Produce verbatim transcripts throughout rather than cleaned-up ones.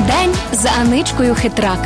День за Аничкою Хитрак.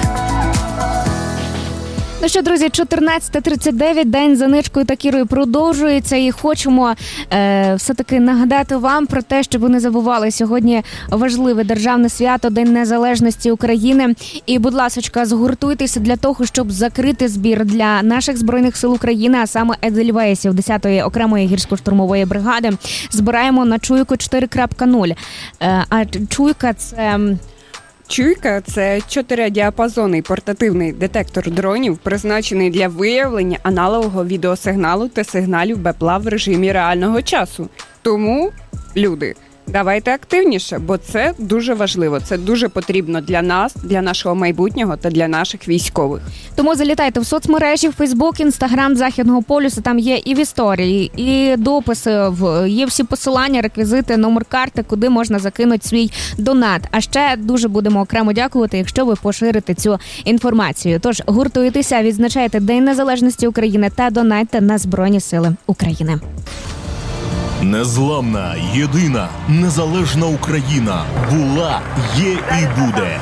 Ну що, друзі, чотирнадцята тридцять дев'ять, день за Аничкою та Кірою продовжується, і хочемо е, все-таки нагадати вам про те, щоб ви не забували, сьогодні важливе державне свято, День Незалежності України. І, будь ласочка, згуртуйтеся для того, щоб закрити збір для наших Збройних сил України, а саме Едельвейсів десятої окремої гірсько-штурмової бригади. Збираємо на Чуйку чотири крапка нуль. Е, а Чуйка – це... Чуйка – це чотиридіапазонний портативний детектор дронів, призначений для виявлення аналогового відеосигналу та сигналів БПЛА в режимі реального часу. Тому, люди, давайте активніше, бо це дуже важливо, це дуже потрібно для нас, для нашого майбутнього та для наших військових. Тому залітайте в соцмережі, в Фейсбук, Інстаграм Західного полюсу, там є і в історії, і дописи, є всі посилання, реквізити, номер карти, куди можна закинути свій донат. А ще дуже будемо окремо дякувати, якщо ви поширите цю інформацію. Тож гуртуйтеся, відзначайте День Незалежності України та донатьте на Збройні Сили України. Незламна, єдина, незалежна Україна була, є і буде.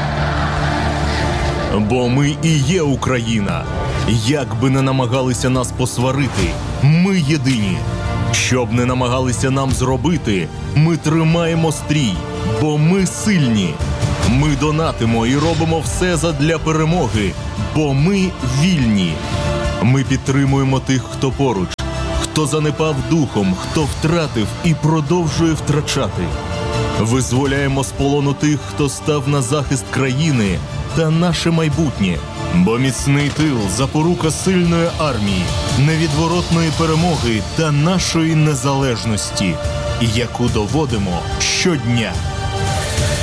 Бо ми і є Україна. Як би не намагалися нас посварити, ми єдині. Щоб не намагалися нам зробити, ми тримаємо стрій, бо ми сильні. Ми донатимо і робимо все задля перемоги, бо ми вільні. Ми підтримуємо тих, хто поруч, хто занепав духом, хто втратив і продовжує втрачати. Визволяємо з полону тих, хто став на захист країни та наше майбутнє. Бо міцний тил – запорука сильної армії, невідворотної перемоги та нашої незалежності, яку доводимо щодня.